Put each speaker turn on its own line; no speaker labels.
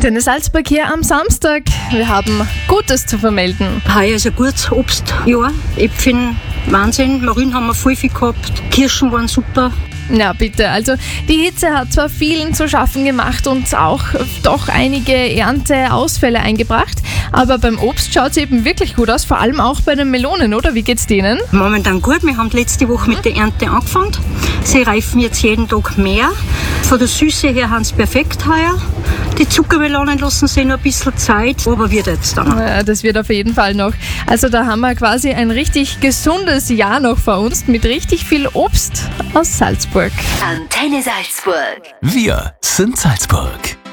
Antenne Salzburg hier am Samstag. Wir haben Gutes zu vermelden.
Heuer ist ein gutes Obstjahr. Äpfel, Wahnsinn. Marillen haben wir voll viel gehabt. Kirschen waren super.
Ja, bitte. Also die Hitze hat zwar vielen zu schaffen gemacht und auch doch einige Ernteausfälle eingebracht, aber beim Obst schaut es eben wirklich gut aus, vor allem auch bei den Melonen, oder? Wie geht's denen?
Momentan gut. Wir haben letzte Woche mit der Ernte angefangen. Sie reifen jetzt jeden Tag mehr. Von der Süße her haben sie perfekt heuer. Die Zuckermelonen lassen sich noch ein bisschen Zeit, aber wird jetzt dann.
Ja, das wird auf jeden Fall noch. Also da haben wir quasi ein richtig gesundes Jahr noch vor uns mit richtig viel Obst aus Salzburg.
Antenne Salzburg.
Wir sind Salzburg.